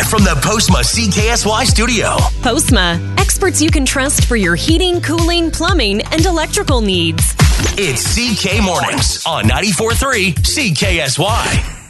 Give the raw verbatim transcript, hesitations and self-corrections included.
Live from the Postma C K S Y studio. Postma, experts you can trust for your heating, cooling, plumbing, and electrical needs. It's C K Mornings on ninety-four point three C K S Y.